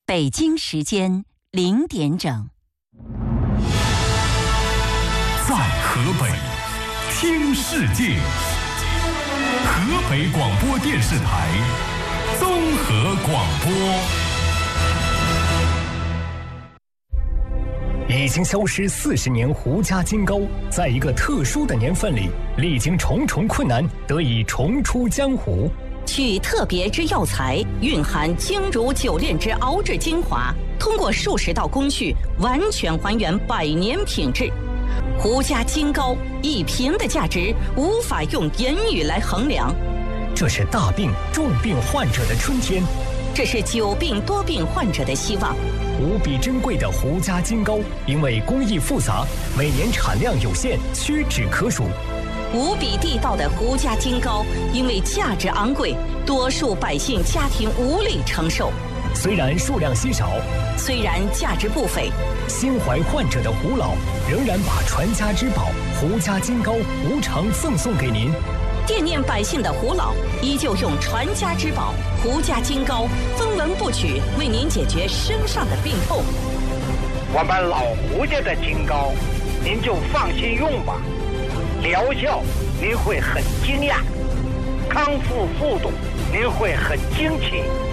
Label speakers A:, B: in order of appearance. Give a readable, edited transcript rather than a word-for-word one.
A: 北京时间0点整。
B: 在河北听世界，河北广播电视台综合广播。已经消失40年胡家金糕，在一个特殊的年份里，历经重重困难，得以重出江湖。
C: 取特别之药材，蕴含精如久炼之熬制精华，通过数十道工序，完全还原100年品质。胡家金糕1瓶的价值无法用言语来衡量。
B: 这是大病重病患者的春天，
C: 这是久病多病患者的希望。
B: 无比珍贵的胡家金糕，因为工艺复杂，每年产量有限，屈指可数。
C: 无比地道的胡家金糕，因为价值昂贵，多数百姓家庭无力承受。
B: 虽然数量稀少，
C: 虽然价值不菲，
B: 心怀患者的胡老仍然把传家之宝胡家金糕无偿赠送给您。
C: 惦念百姓的胡老依旧用传家之宝胡家金糕分文不取，为您解决身上的病痛。
D: 我们老胡家的金糕，您就放心用吧，疗效您会很惊讶，康复速度您会很惊奇。